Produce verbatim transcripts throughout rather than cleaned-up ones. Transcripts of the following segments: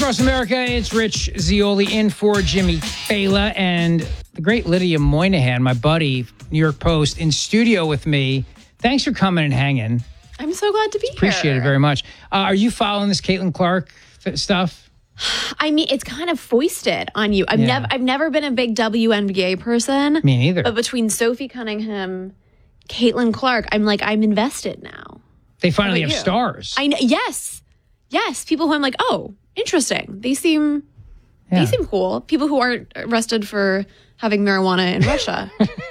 Across America, it's Rich Zeoli in for Jimmy Fela and the great Lydia Moynihan, my buddy, New York Post, in studio with me. Thanks for coming and hanging. I'm so glad to be Appreciate here. Appreciate it very much. Uh, are you following this Caitlin Clark f- stuff? I mean, it's kind of foisted on you. I've Yeah. never, I've never been a big W N B A person. Me neither. But between Sophie Cunningham, Caitlin Clark, I'm like, I'm invested now. They finally have you? stars. I know. Yes, yes. People who I'm like, oh, interesting. They seem, Yeah. they seem cool. People who aren't arrested for having marijuana in Russia.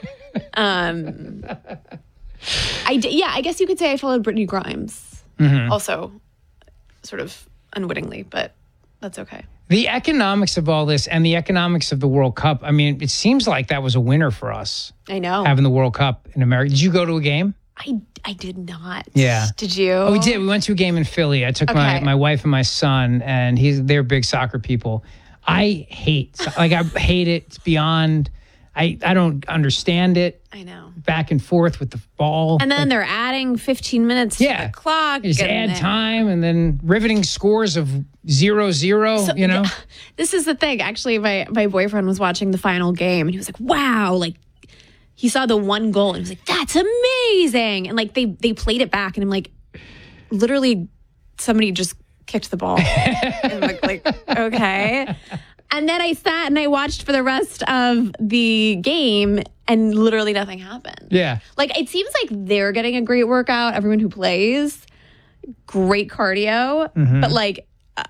um, I d- yeah, I guess you could say I followed Brittany Grimes. Mm-hmm. Also, sort of unwittingly, but that's okay. The economics of all this and the economics of the World Cup, I mean, it seems like that was a winner for us, I know. having the World Cup in America. Did you go to a game? I, I did not. Yeah. Did you? Oh, we did. We went to a game in Philly. I took my, Okay. my wife and my son, and he's they're big soccer people. I hate, like, I hate it. It's beyond, I, I don't understand it. I know. Back and forth with the ball. And then Like, they're adding fifteen minutes Yeah. to the clock. just and add then- time and then riveting scores of zero, zero, So, you know? yeah, this is the thing. Actually, my, my boyfriend was watching the final game and he was like, wow, like he saw the one goal and he was like, that's amazing. And like they they played it back and I'm like, literally somebody just kicked the ball. And I'm like, like, okay. And then I sat and I watched for the rest of the game and literally nothing happened. Yeah. Like, it seems like they're getting a great workout. Everyone who plays, great cardio. Mm-hmm. But like, uh,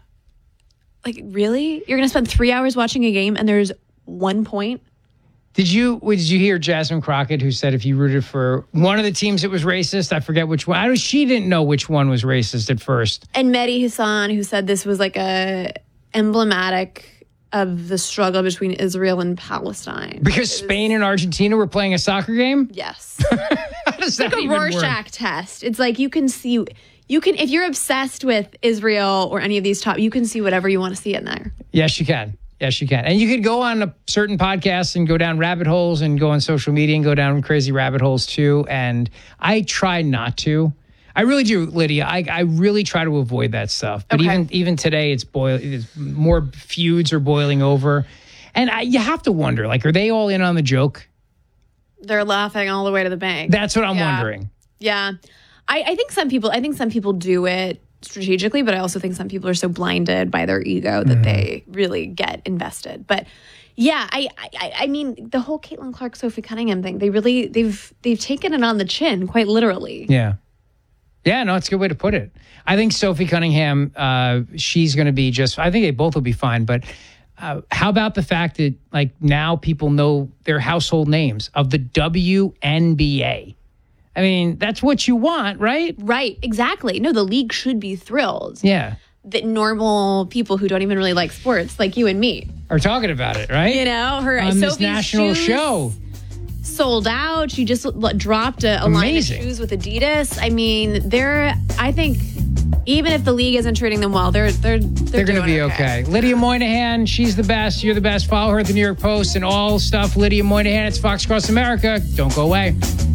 like really? You're going to spend three hours watching a game and there's one point? Did you did you hear Jasmine Crockett, who said if you rooted for one of the teams that was racist, I forget which one. I don't, she didn't know which one was racist at first. And Mehdi Hassan, who said this was like a emblematic of the struggle between Israel and Palestine. Because Spain and Argentina were playing a soccer game? Yes. How does that Like a even Rorschach work? test. It's like you can see, you can, if you're obsessed with Israel or any of these top, you can see whatever you want to see in there. Yes, you can. Yes, you can. And you could go on a certain podcast and go down rabbit holes and go on social media and go down crazy rabbit holes too. And I try not to. I really do, Lydia. I, I really try to avoid that stuff. But Okay. even even today, it's boil. It's more feuds are boiling over, and I, you have to wonder: like, are they all in on the joke? They're laughing all the way to the bank. That's what I'm Yeah. wondering. Yeah. I, I think some people, I think some people do it strategically, but I also think some people are so blinded by their ego that Mm-hmm. they really get invested. But yeah, I, I, I mean, the whole Caitlin Clark, Sophie Cunningham thing, they really, they've, they've taken it on the chin, quite literally. Yeah. Yeah, no, it's a good way to put it. I think Sophie Cunningham, uh, she's going to be just, I think they both will be fine. But uh, how about the fact that, like, now people know their household names of the W N B A? I mean, that's what you want, right? Right, exactly. No, the league should be thrilled Yeah. that normal people who don't even really like sports, like you and me, Are talking about it, right? you know, her On this Sophie's national shoes show. sold out. She just l- dropped a, a line of Amazing. shoes with Adidas. I mean, they're. I think even if the league isn't treating them well, they're they're they're, They're going to doing be okay. Lydia Moynihan, she's the best. You're the best. Follow her at the New York Post and all stuff. Lydia Moynihan, it's Fox Across America. Don't go away.